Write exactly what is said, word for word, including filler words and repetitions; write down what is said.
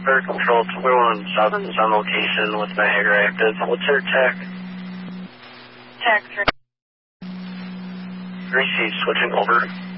Bird Control, two one Southern's on location with Niagara active. What's your tech? Tech three. Receive, switching over.